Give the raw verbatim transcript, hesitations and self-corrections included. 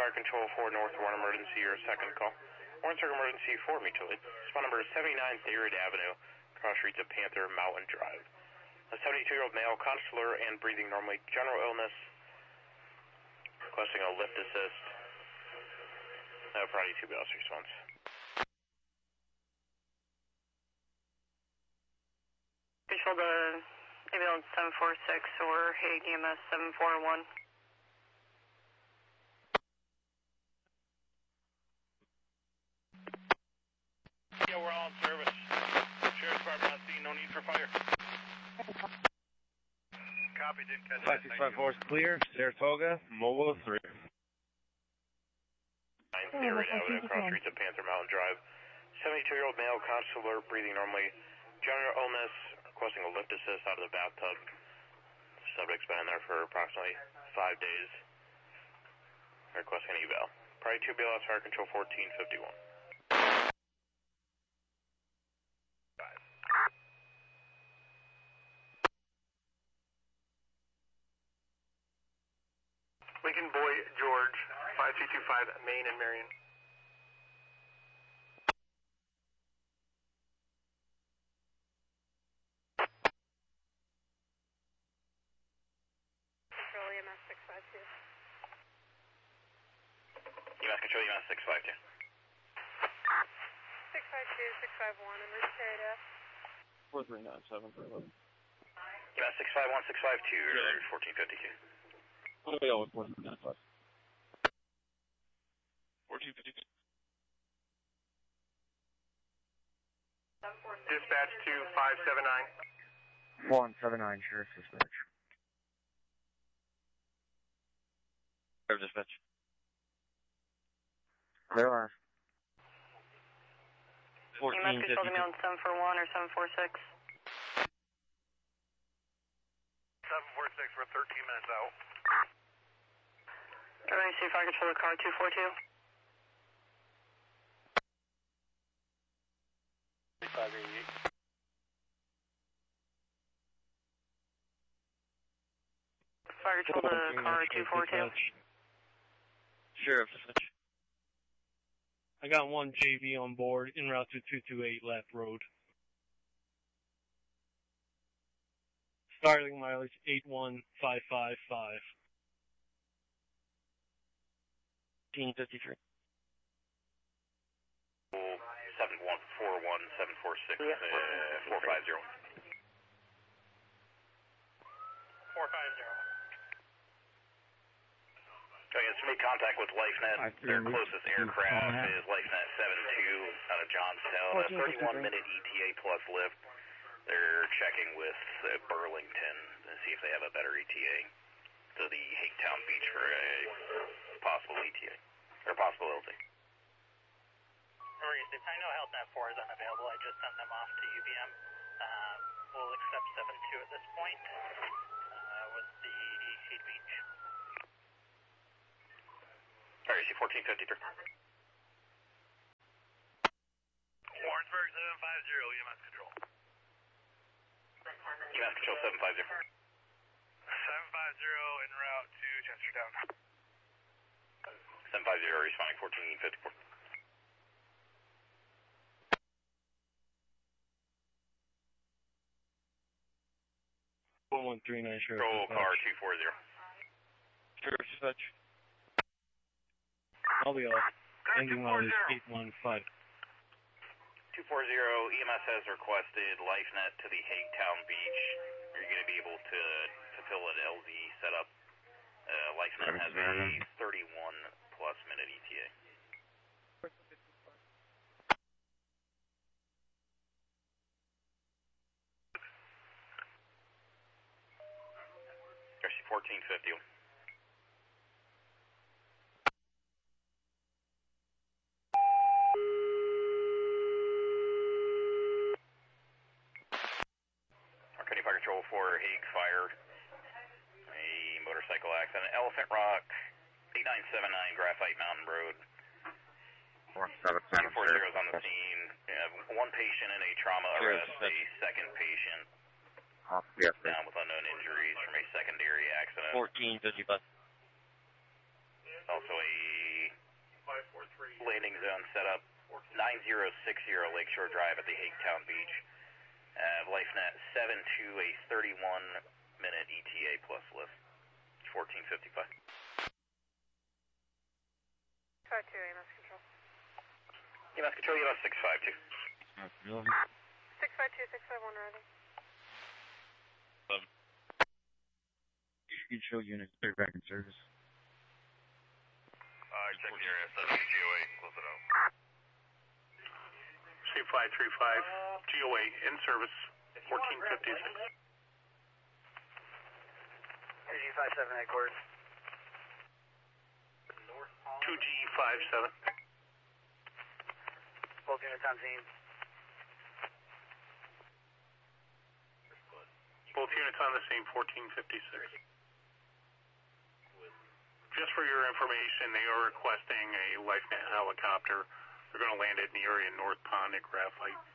Fire Control four North Warren Emergency, your second call. Warren Circle Emergency four mutual aid. Spot number is seventy-nine Thyroid Avenue, cross streets of Panther Mountain Drive. A seventy-two-year-old male, consular and breathing normally, general illness, requesting a lift assist. No, Friday two B L S response. Control the ambulance seven four six or Hague E M S seven four one. Yeah, we're all in service. Sheriff's Department on scene, no need for fire. Copy, didn't catch five six five four is clear. Saratoga, Mobile three. nine Thyroid Avenue, cross streets of Panther Mountain Drive. seventy-two-year-old male, consular, breathing normally, general illness, requesting a lift assist out of the bathtub. Subject's been in there for approximately five days. Requesting an eval. Priority two B L S, Fire Control fourteen fifty-one. Lincoln Boy George, five two two five, Main and Marion. Control E M S six five two. E M S Control, E M S six five two. six five two, six five one, emergency area. four three nine seven for eleven. E M S six five one, six five two, or fourteen fifty-two. Oh, yeah, four three nine five. fourteen fifty-two. Dispatch to five seven nine. one seven nine, Sheriff's Dispatch. Sheriff's Dispatch. There are. E M S Control the ambulance seven four one or seven four six. seven four six, we're thirteen minutes out. Everybody see Fire Control the car two four two. five eighty-eight. Fire Control the car two four two. Sheriff's Dispatch. I got one J V on board en route to two two eight Left Road. Starting mileage eight one five five five. fourteen fifty-three. seven one four one, seven four six, four five zero. four five zero. Okay, it's made contact with LifeNet. Their closest aircraft is LifeNet seven two out of Johnstown. A thirty-one minute E T A plus lift. They're checking with uh, Burlington to see if they have a better E T A to the Higetown Beach for a possible E T A, or possible L T. Emergency, I know HealthNet four is unavailable. I just sent them off to U B M. Um, we'll accept seven two at this point uh, with the Hate Beach. R C fourteen fifty-three. Warrensburg seven five zero, E M S Control. E M S Control seven five zero. seven five zero en route to Chestertown. seven five zero responding fourteen fifty-four. one one three nine Sheriff. Control car two four zero. Sheriff's Dispatch. I'll be off. Ending mileage eight one five. two four zero, E M S has requested LifeNet to the Higetown Beach. Are you going to be able to fulfill an L Z setup? Uh, LifeNet has a thirty-one plus minute E T A. R C fourteen fifty. Arcadia Fire Control for Hague Fire. A motorcycle accident. Elephant Rock, eight nine seven nine Graphite Mountain Road. one seven seven, two four zero is on the scene. Yeah, one patient in a trauma arrest. A second patient Yes, down with unknown injuries from a secondary accident. fourteen fifty-five. Also a landing zone set up. nine zero six zero Lakeshore Drive at the Hagetown Beach. Uh, LifeNet seven two, a thirty-one minute E T A plus lift. fourteen fifty-five. five two, A M S Control. E M S Control, E M S six five two. six five two, six five one ready. Um, You can show units third back in service. I checked the area, seven G O A, close it out. C five three five, G O A in service, fourteen fifty-six. G five seven headquarters. two G five seven. Both units on scene. Both units on the scene, fourteen fifty-six. Just for your information, they are requesting a LifeNet helicopter. They're going to land at an area in North Pond at Graphite.